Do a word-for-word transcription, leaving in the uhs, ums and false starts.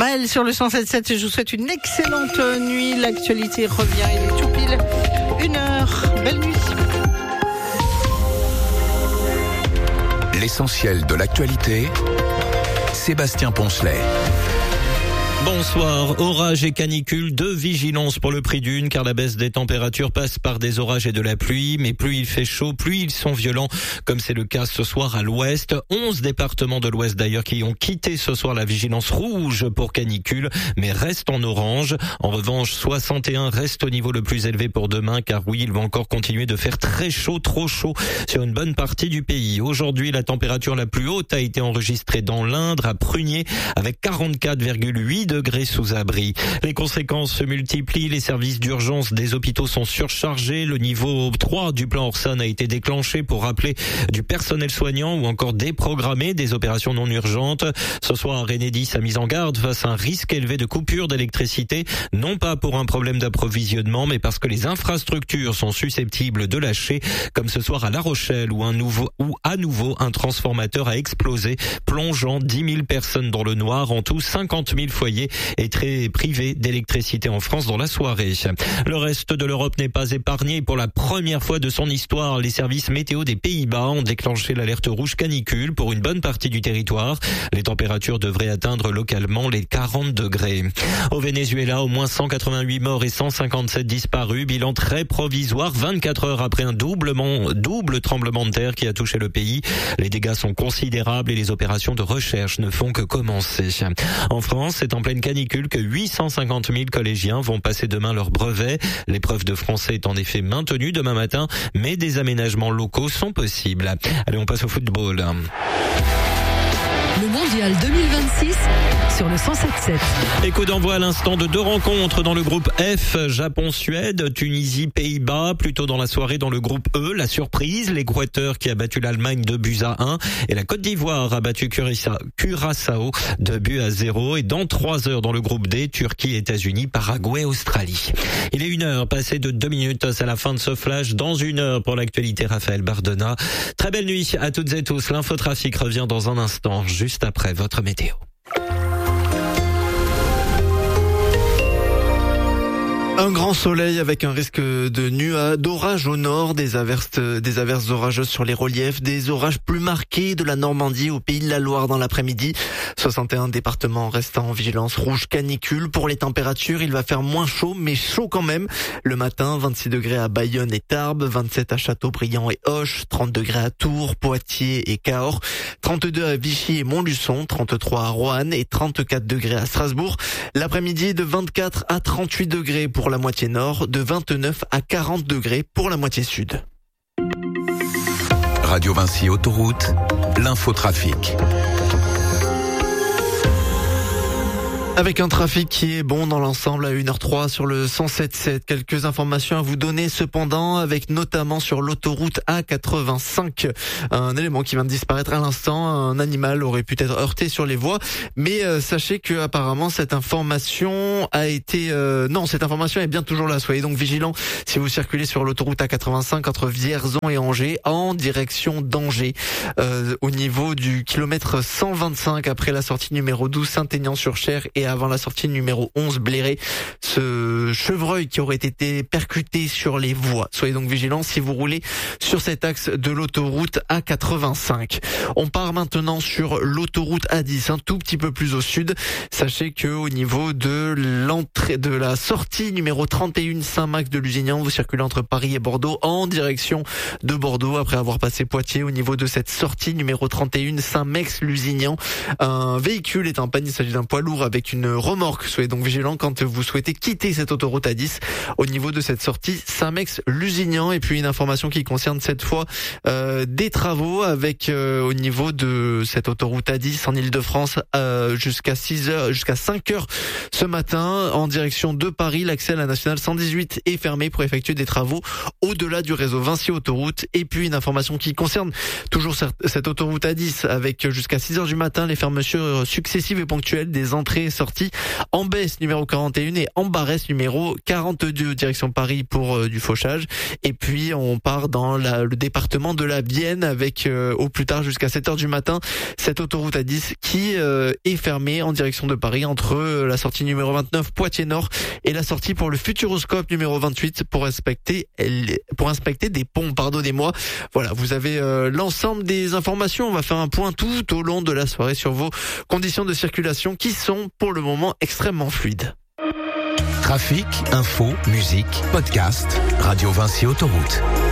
Maëlle sur le cent sept virgule sept, je vous souhaite une excellente nuit. L'actualité revient, il est tout pile une heure. Belle nuit. L'essentiel de l'actualité, Sébastien Poncelet. Bonsoir. Orage et canicule, deux vigilances pour le prix d'une, car la baisse des températures passe par des orages et de la pluie. Mais plus il fait chaud, plus ils sont violents, comme c'est le cas ce soir à l'ouest. Onze départements de l'ouest d'ailleurs qui ont quitté ce soir la vigilance rouge pour canicule, mais restent en orange. En revanche, soixante et un restent au niveau le plus élevé pour demain, car oui, il va encore continuer de faire très chaud, trop chaud sur une bonne partie du pays. Aujourd'hui, la température la plus haute a été enregistrée dans l'Indre, à Prunier, avec quarante-quatre virgule huit degrés sous abri. Les conséquences se multiplient, les services d'urgence des hôpitaux sont surchargés, le niveau trois du plan Orson a été déclenché pour rappeler du personnel soignant ou encore déprogrammer des opérations non urgentes. Ce soir, Enedis a mis en garde face à un risque élevé de coupure d'électricité, non pas pour un problème d'approvisionnement, mais parce que les infrastructures sont susceptibles de lâcher, comme ce soir à La Rochelle où un nouveau, où à nouveau un transformateur a explosé, plongeant dix mille personnes dans le noir. En tout, cinquante mille foyers est très privé d'électricité en France dans la soirée. Le reste de l'Europe n'est pas épargné. Pour la première fois de son histoire, les services météo des Pays-Bas ont déclenché l'alerte rouge canicule pour une bonne partie du territoire. Les températures devraient atteindre localement les quarante degrés. Au Venezuela, au moins cent quatre-vingt-huit morts et cent cinquante-sept disparus. Bilan très provisoire, vingt-quatre heures après un doublement, double tremblement de terre qui a touché le pays. Les dégâts sont considérables et les opérations de recherche ne font que commencer. En France, c'est en pleine canicule que huit cent cinquante mille collégiens vont passer demain leur brevet. L'épreuve de français est en effet maintenue demain matin, mais des aménagements locaux sont possibles. Allez, on passe au football. Le mondial deux mille vingt-six sur le cent sept virgule sept. Et coup d'envoi à l'instant de deux rencontres dans le groupe F, Japon-Suède, Tunisie-Pays-Bas. Plutôt dans la soirée dans le groupe E, la surprise, l'Équateur qui a battu l'Allemagne deux buts à un et la Côte d'Ivoire a battu Curaçao deux buts à zéro. Et dans trois heures dans le groupe D, Turquie, États-Unis, Paraguay, Australie. Il est une heure, passé de deux minutes, c'est la fin de ce flash. Dans une heure pour l'actualité, Raphaël Bardona. Très belle nuit à toutes et tous. L'infotrafic revient dans un instant, juste après votre météo. Un grand soleil avec un risque de nuages, d'orage au nord, des averses, des averses orageuses sur les reliefs, des orages plus marqués de la Normandie au Pays de la Loire dans l'après-midi. soixante et un départements restant en vigilance rouge canicule. Pour les températures, il va faire moins chaud, mais chaud quand même. Le matin, vingt-six degrés à Bayonne et Tarbes, vingt-sept à Châteaubriand et Auch, trente degrés à Tours, Poitiers et Cahors, trente-deux à Vichy et Montluçon, trente-trois à Roanne et trente-quatre degrés à Strasbourg. L'après-midi, de vingt-quatre à trente-huit degrés pour la moitié nord, de vingt-neuf à quarante degrés pour la moitié sud. Radio Vinci Autoroute, l'infotrafic. Avec un trafic qui est bon dans l'ensemble à une heure trois sur le cent sept virgule sept. Quelques informations à vous donner cependant, avec notamment sur l'autoroute A quatre-vingt-cinq. Un élément qui vient de disparaître à l'instant. Un animal aurait pu être heurté sur les voies. Mais euh, sachez que apparemment cette information a été... Euh, non, cette information est bien toujours là. Soyez donc vigilants si vous circulez sur l'autoroute A quatre-vingt-cinq entre Vierzon et Angers en direction d'Angers. Euh, au niveau du kilomètre cent vingt-cinq après la sortie numéro douze Saint-Aignan-sur-Cher et avant la sortie numéro onze Bléré, ce chevreuil qui aurait été percuté sur les voies. Soyez donc vigilants si vous roulez sur cet axe de l'autoroute A quatre-vingt-cinq. On part maintenant sur l'autoroute A dix, un tout petit peu plus au sud. Sachez que au niveau de l'entrée de la sortie numéro trente et un Saint-Max de Lusignan, vous circulez entre Paris et Bordeaux en direction de Bordeaux après avoir passé Poitiers. Au niveau de cette sortie numéro trente et un Saint-Max-Lusignan, un véhicule est en panne. Il s'agit d'un poids lourd avec une remorque. Soyez donc vigilants quand vous souhaitez quitter cette autoroute A dix au niveau de cette sortie Saint-Max-Lusignan. Et puis une information qui concerne cette fois euh, des travaux avec euh, au niveau de cette autoroute A dix en Ile-de-France euh, jusqu'à six heures, jusqu'à cinq heures ce matin en direction de Paris. L'accès à la nationale cent dix-huit est fermé pour effectuer des travaux au-delà du réseau Vinci Autoroute. Et puis une information qui concerne toujours cette autoroute A dix avec jusqu'à six heures du matin les fermetures successives et ponctuelles des entrées et sorties sortie Ambès numéro quarante et un et Ambarès numéro quarante-deux, direction Paris pour euh, du fauchage. Et puis on part dans la, le département de la Vienne avec euh, au plus tard jusqu'à sept heures du matin cette autoroute A dix qui euh, est fermée en direction de Paris entre euh, la sortie numéro vingt-neuf Poitiers Nord et la sortie pour le Futuroscope numéro vingt-huit pour inspecter pour inspecter des ponts, pardonnez-moi. Voilà, vous avez euh, l'ensemble des informations. On va faire un point tout au long de la soirée sur vos conditions de circulation qui sont pour le moment extrêmement fluides. Trafic, info, musique, podcast, Radio Vinci Autoroute.